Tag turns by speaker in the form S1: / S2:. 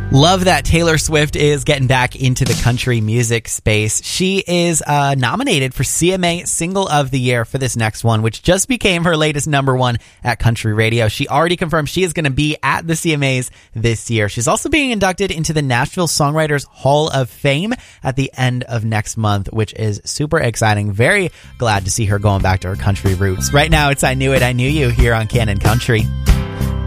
S1: Love that Taylor Swift is getting back into the country music space. She is nominated for CMA Single of the Year for this next one, which just became her latest number one at country radio. She already confirmed she is going to be at the CMAs this year. She's also being inducted into the Nashville Songwriters Hall of Fame at the end of next month, which is super exciting. Very glad to see her going back to her country roots. Right now, it's I Knew It, I Knew You here on Canon Country.